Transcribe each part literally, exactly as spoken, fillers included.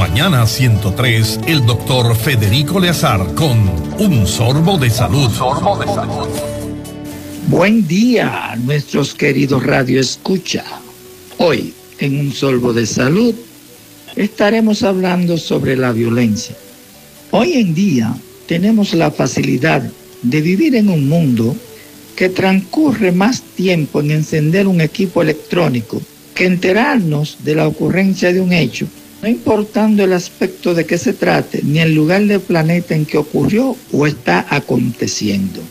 Mañana ciento tres, el doctor Federico Leazar con Un Sorbo de Salud. Un sorbo de salud. Buen día, nuestros queridos Radio Escucha. Hoy, en Un Sorbo de Salud, estaremos hablando sobre la violencia. Hoy en día tenemos la facilidad de vivir en un mundo que transcurre más tiempo en encender un equipo electrónico que enterarnos de la ocurrencia de un hecho, no importando el aspecto de que se trate ni el lugar del planeta en que ocurrió o está aconteciendo.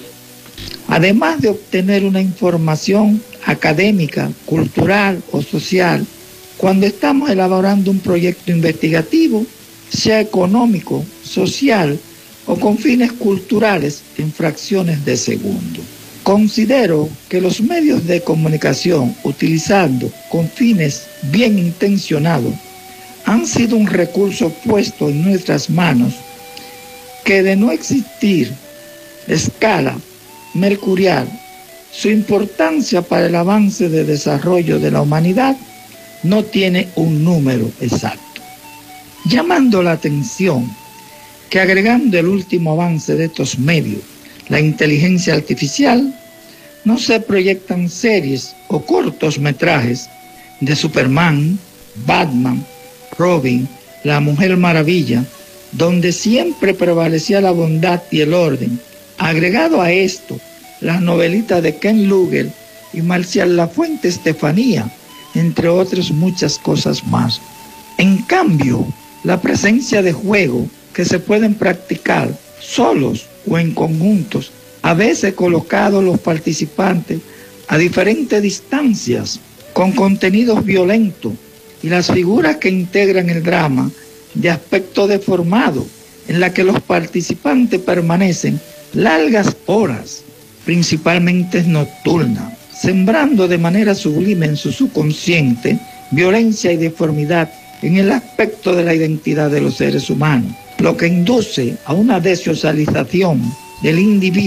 Además de obtener una información académica, cultural o social, cuando estamos elaborando un proyecto investigativo, sea económico, social o con fines culturales en fracciones de segundo. Considero que los medios de comunicación utilizando con fines bien intencionados han sido un recurso puesto en nuestras manos que, de no existir escala mercurial, su importancia para el avance de desarrollo de la humanidad no tiene un número exacto. Llamando la atención que, agregando el último avance de estos medios, la inteligencia artificial, no se proyectan series o cortos metrajes de Superman, Batman, Robin, la Mujer Maravilla, donde siempre prevalecía la bondad y el orden. Agregado a esto, las novelitas de Ken Luger y Marcial Lafuente Estefanía, entre otras muchas cosas más. En cambio, la presencia de juegos que se pueden practicar solos o en conjuntos, a veces colocados los participantes a diferentes distancias, con contenidos violentos, y las figuras que integran el drama de aspecto deformado, en la que los participantes permanecen largas horas, principalmente nocturnas, sembrando de manera sublime en su subconsciente violencia y deformidad en el aspecto de la identidad de los seres humanos, lo que induce a una desocialización del individuo